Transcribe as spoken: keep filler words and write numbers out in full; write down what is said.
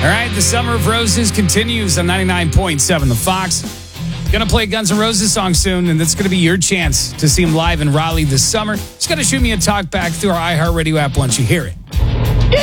All right, the Summer of Roses continues on ninety-nine point seven The Fox. Gonna play a Guns N' Roses song soon, and that's gonna be your chance to see them live in Raleigh this summer. Just gotta shoot me a talk back through our iHeartRadio app once you hear it.